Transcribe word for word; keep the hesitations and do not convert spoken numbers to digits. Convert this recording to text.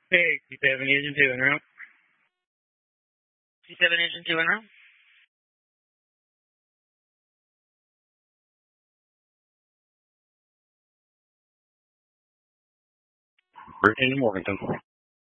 Hey, C seven engine two in route. C seven engine two in route. Britain, Morganton.